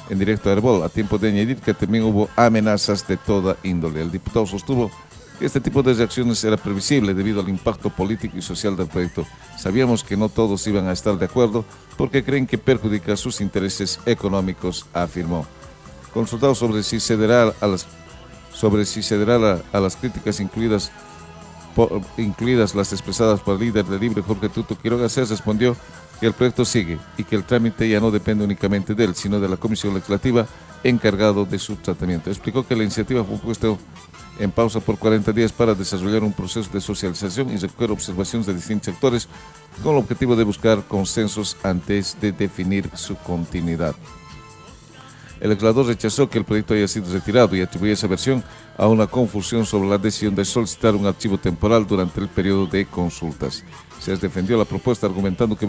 en directo a Herbol, a tiempo de añadir que también hubo amenazas de toda índole. El diputado sostuvo que este tipo de reacciones era previsible debido al impacto político y social del proyecto. Sabíamos que no todos iban a estar de acuerdo porque creen que perjudica sus intereses económicos, afirmó. Consultado sobre si cederá a las críticas incluidas las expresadas por el líder del Libre, Jorge Tuto Quiroga, se respondió que el proyecto sigue y que el trámite ya no depende únicamente de él, sino de la Comisión Legislativa encargado de su tratamiento. Explicó que la iniciativa fue puesta en pausa por 40 días para desarrollar un proceso de socialización y recoger observaciones de distintos sectores con el objetivo de buscar consensos antes de definir su continuidad. El legislador rechazó que el proyecto haya sido retirado y atribuyó esa versión a una confusión sobre la decisión de solicitar un archivo temporal durante el periodo de consultas. Se defendió la propuesta argumentando que